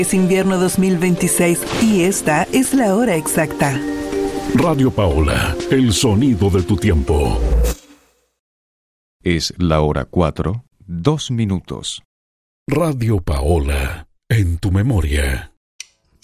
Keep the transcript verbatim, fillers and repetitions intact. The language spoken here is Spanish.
Es invierno dos mil veintiséis y esta es la hora exacta. Radio Paola, el sonido de tu tiempo. Es la hora cuatro, dos minutos. Radio Paola, en tu memoria.